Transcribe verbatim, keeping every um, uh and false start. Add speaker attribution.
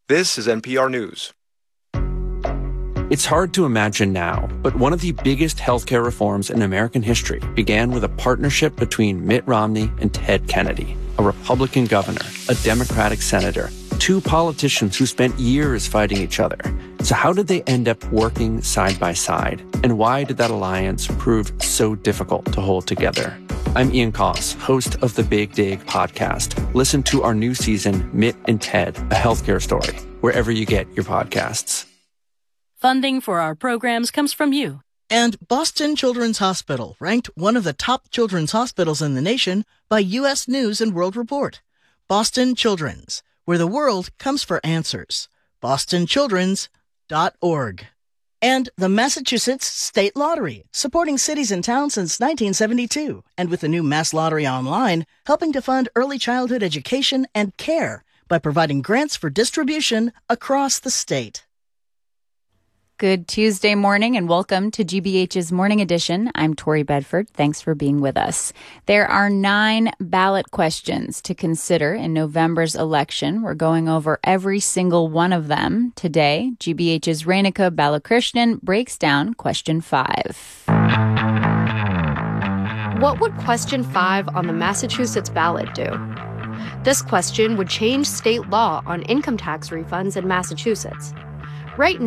Speaker 1: This is N P R News.
Speaker 2: It's hard to imagine now, but one of the biggest healthcare reforms in American history began with a partnership between Mitt Romney and Ted Kennedy, a Republican governor, a Democratic senator, two politicians who spent years fighting each other. So how did they end up working side by side? And why did that alliance prove so difficult to hold together? I'm Ian Coss, host of the Big Dig podcast. Listen to our new season, Mitt and Ted, a healthcare story, wherever you get your podcasts.
Speaker 3: Funding for our programs comes from you.
Speaker 4: And Boston Children's Hospital, ranked one of the top children's hospitals in the nation by U S News and World Report. Boston Children's, where the world comes for answers. boston children's dot org. And the Massachusetts State Lottery, supporting cities and towns since nineteen seventy-two. And with the new Mass Lottery Online, helping to fund early childhood education and care by providing grants for distribution across the state.
Speaker 5: Good Tuesday morning and welcome to G B H's Morning Edition. I'm Tori Bedford. Thanks for being with us. There are nine ballot questions to consider in November's election. We're going over every single one of them. Today, G B H's Renika Balakrishnan breaks down question five.
Speaker 6: What would question five on the Massachusetts ballot do? This question would change state law on income tax refunds in Massachusetts. Right